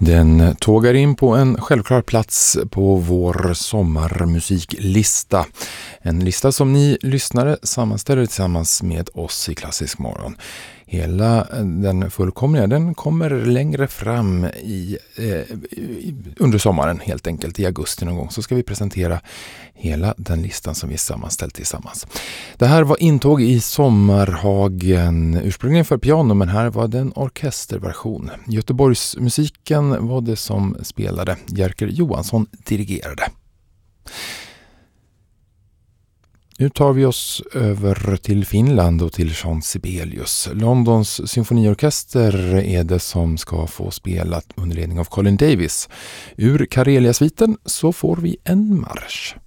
Den tågar in på en självklar plats på vår sommarmusiklista. En lista som ni lyssnare sammanställer tillsammans med oss i Klassisk morgon. Hela den fullkomliga, den kommer längre fram under sommaren helt enkelt. I augusti någon gång så ska vi presentera hela den listan som vi sammanställt tillsammans. Det här var intåg i Sommarhagen, ursprungligen för piano, men här var det en orkesterversion. Göteborgs musiken var det som spelade. Jerker Johansson dirigerade. Nu tar vi oss över till Finland och till Jean Sibelius. Londons symfoniorkester är det som ska få spela under ledning av Colin Davis. Ur Karelia-sviten så får vi en marsch.